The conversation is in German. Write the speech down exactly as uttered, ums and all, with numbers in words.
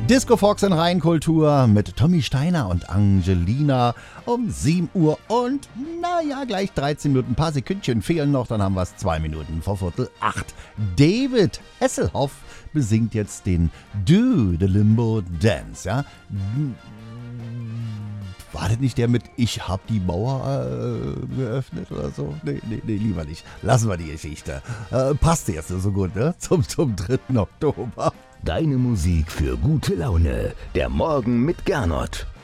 Disco Fox in Rheinkultur mit Tommy Steiner und Angelina um sieben Uhr und naja, gleich dreizehn Minuten, ein paar Sekündchen fehlen noch, dann haben wir es zwei Minuten vor Viertel acht. David Hasselhoff besingt jetzt den Do the Limbo Dance, ja. War das nicht der mit Ich hab die Mauer äh, geöffnet oder so? Nee, nee, nee, lieber nicht. Lassen wir die Geschichte. Äh, passt jetzt so gut, ne? Zum, zum dritten Oktober. Deine Musik für gute Laune. Der Morgen mit Gernot.